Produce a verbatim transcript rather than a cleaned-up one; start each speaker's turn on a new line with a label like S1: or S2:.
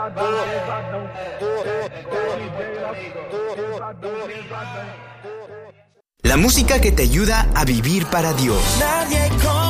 S1: La música que te ayuda a vivir para Dios.
S2: Nadie con